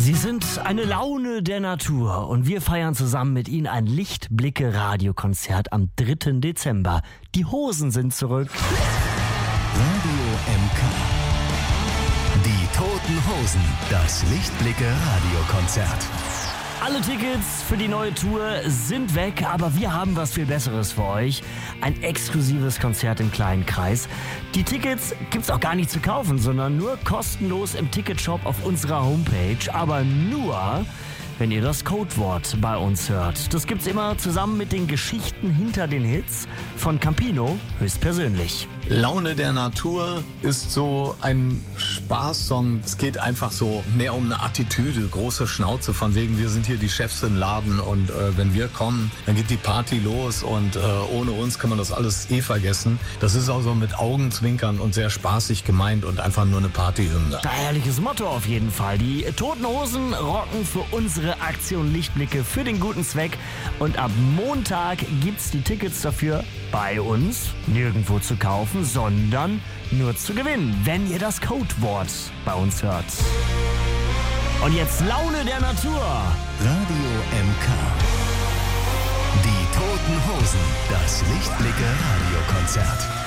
Sie sind eine Laune der Natur und wir feiern zusammen mit Ihnen ein Lichtblicke-Radiokonzert am 3. Dezember. Die Hosen sind zurück. Radio MK. Die Toten Hosen. Das Lichtblicke-Radiokonzert. Alle Tickets für die neue Tour sind weg, aber wir haben was viel Besseres für euch. Ein exklusives Konzert im kleinen Kreis. Die Tickets gibt's auch gar nicht zu kaufen, sondern nur kostenlos im Ticketshop auf unserer Homepage. Aber nur, wenn ihr das Codewort bei uns hört. Das gibt's immer zusammen mit den Geschichten hinter den Hits von Campino höchstpersönlich. Laune der Natur ist so ein Spaßsong. Es geht einfach so mehr um eine Attitüde, große Schnauze von wegen, wir sind hier die Chefs im Laden und wenn wir kommen, dann geht die Party los und ohne uns kann man das alles vergessen. Das ist auch so mit Augenzwinkern und sehr spaßig gemeint und einfach nur eine Partyhymne. Ein herrliches Motto auf jeden Fall. Die Toten Hosen rocken für unsere Aktion Lichtblicke für den guten Zweck und ab Montag gibt's die Tickets dafür bei uns nirgendwo zu kaufen, sondern nur zu gewinnen, wenn ihr das Codewort bei uns hört. Und jetzt Laune der Natur. Radio MK. Die Toten Hosen. Das Lichtblicke-Radiokonzert.